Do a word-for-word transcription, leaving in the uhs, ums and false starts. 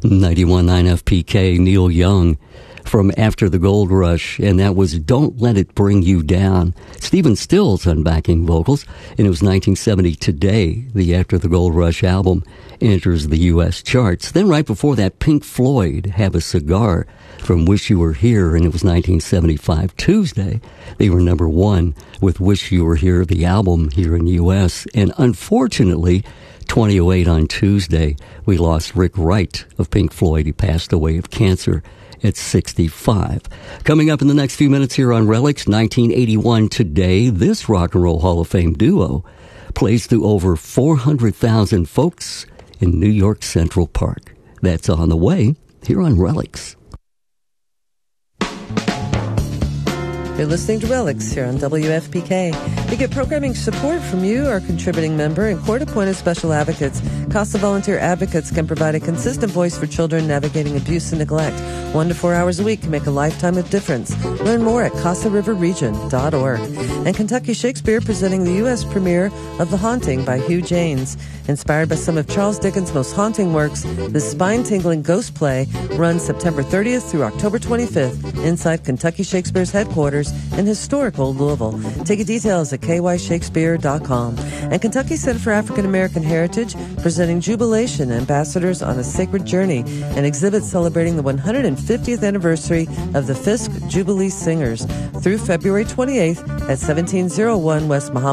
ninety-one point nine F P K, Neil Young from After the Gold Rush, and that was Don't Let It Bring You Down. Stephen Stills on backing vocals, and it was nineteen seventy today. The After the Gold Rush album enters the U S charts. Then right before that, Pink Floyd, Have a Cigar from Wish You Were Here, and it was nineteen seventy-five Tuesday. They were number one with Wish You Were Here, the album here in the U S, and unfortunately, twenty oh eight on Tuesday, we lost Rick Wright of Pink Floyd. He passed away of cancer at sixty-five. Coming up in the next few minutes here on Relics, nineteen eighty-one today, this Rock and Roll Hall of Fame duo plays to over four hundred thousand folks in New York Central Park. That's on the way here on Relics. You're listening to Relics here on W F P K. We get programming support from you, our contributing member, and court-appointed special advocates. CASA Volunteer Advocates can provide a consistent voice for children navigating abuse and neglect. One to four hours a week can make a lifetime of difference. Learn more at casa river region dot org. And Kentucky Shakespeare presenting the U S premiere of The Haunting by Hugh Janes. Inspired by some of Charles Dickens' most haunting works, this spine-tingling ghost play runs September thirtieth through October twenty-fifth inside Kentucky Shakespeare's headquarters in historic Old Louisville. Ticket details at k y shakespeare dot com. And Kentucky Center for African American Heritage presenting Jubilation, Ambassadors on a Sacred Journey, an exhibit celebrating the one hundred fiftieth anniversary of the Fisk Jubilee Singers through February twenty-eighth at seventeen oh one West Muhammad